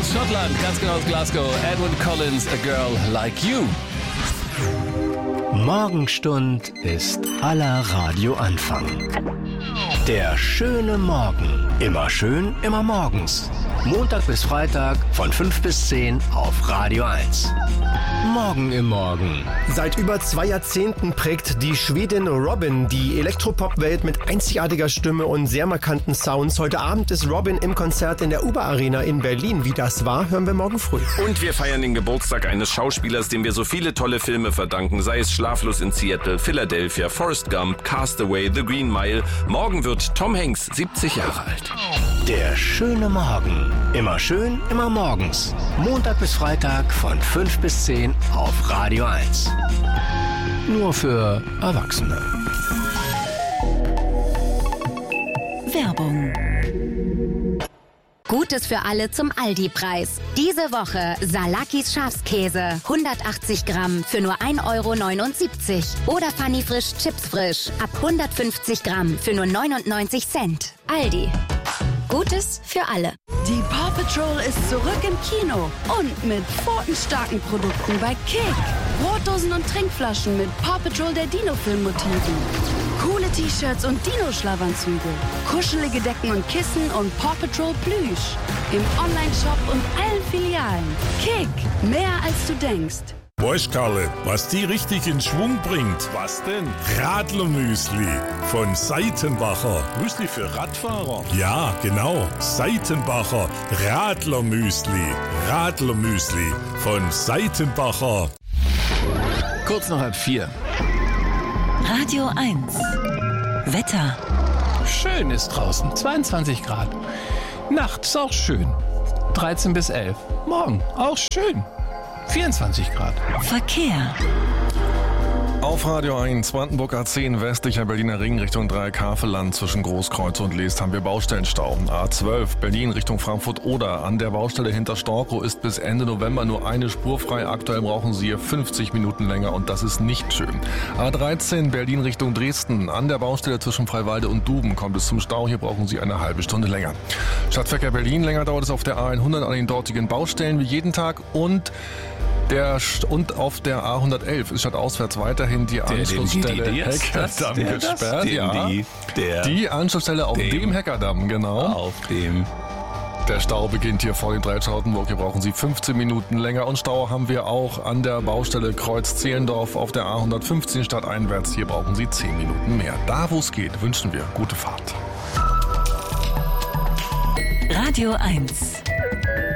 Schottland, ganz genau aus Glasgow. Edwin Collins, A Girl Like You. Morgenstund ist aller Radioanfang. Der schöne Morgen. Immer schön, immer morgens. Montag bis Freitag von 5 bis 10 auf Radio 1. Morgen im Morgen. Seit über 2 Jahrzehnten prägt die Schwedin Robyn die Elektropop-Welt mit einzigartiger Stimme und sehr markanten Sounds. Heute Abend ist Robyn im Konzert in der Uber-Arena in Berlin. Wie das war, hören wir morgen früh. Und wir feiern den Geburtstag eines Schauspielers, dem wir so viele tolle Filme verdanken, sei es Schlaflos in Seattle, Philadelphia, Forrest Gump, Castaway, The Green Mile. Morgen wird Tom Hanks 70 Jahre alt. Der schöne Morgen. Immer schön, immer morgens. Montag bis Freitag von 5 bis 10 auf Radio 1. Nur für Erwachsene. Werbung. Gutes für alle zum Aldi-Preis. Diese Woche Salakis Schafskäse, 180 Gramm für nur 1,79 €. Oder Funny Frisch Chips Frisch, ab 150 Gramm für nur 99 Cent. Aldi. Gutes für alle. Die Paw Patrol ist zurück im Kino und mit pfotenstarken Produkten bei Kick. Brotdosen und Trinkflaschen mit Paw Patrol der Dino-Film-Motiven. Coole T-Shirts und Dino-Schlafanzüge. Kuschelige Decken und Kissen und Paw Patrol Plüsch. Im Online-Shop und allen Filialen. Kick, mehr als du denkst. Weißt Karle, was die richtig in Schwung bringt? Was denn? Radlermüsli von Seitenbacher. Müsli für Radfahrer? Ja, genau. Seitenbacher Radlermüsli. Radlermüsli von Seitenbacher. Kurz nach 3:30. Radio 1. Wetter. Schön ist draußen, 22 Grad. Nachts auch schön, 13 bis 11. Morgen auch schön, 24 Grad. Verkehr. Auf Radio 1, Brandenburg A10, westlicher Berliner Ring Richtung Dreieck-Havelland zwischen Großkreuz und Leest haben wir Baustellenstau. A12, Berlin Richtung Frankfurt-Oder. An der Baustelle hinter Storkow ist bis Ende November nur eine Spur frei. Aktuell brauchen Sie hier 50 Minuten länger und das ist nicht schön. A13, Berlin Richtung Dresden. An der Baustelle zwischen Freiwalde und Duben kommt es zum Stau. Hier brauchen Sie eine halbe Stunde länger. Stadtverkehr Berlin, länger dauert es auf der A100 an den dortigen Baustellen wie jeden Tag und auf der A111 ist stadtauswärts weiterhin die Anschlussstelle Heckerdamm gesperrt. Die Anschlussstelle auf dem Heckerdamm, genau. Auf dem. Der Stau beginnt hier vor dem Dreier Charlottenburg. Hier brauchen Sie 15 Minuten länger. Und Stau haben wir auch an der Baustelle Kreuz-Zehlendorf auf der A115 stadteinwärts. Hier brauchen Sie 10 Minuten mehr. Da, wo es geht, wünschen wir gute Fahrt. Radio 1.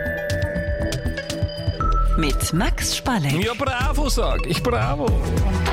Mit Max Spalleck. Ja, bravo, sag ich, bravo.